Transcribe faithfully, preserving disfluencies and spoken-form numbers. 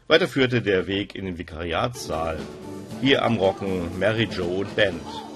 Weiter führte der Weg in den Vikariatssaal. Hier am Rocken Mary Jo und Band.